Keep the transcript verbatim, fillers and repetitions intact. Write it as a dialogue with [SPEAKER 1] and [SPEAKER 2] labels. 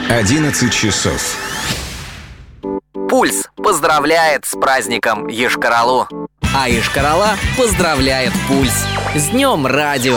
[SPEAKER 1] одиннадцать часов.
[SPEAKER 2] Пульс поздравляет с праздником Йошкар-Олу.
[SPEAKER 3] А Йошкар-Ола поздравляет Пульс. С днем радио!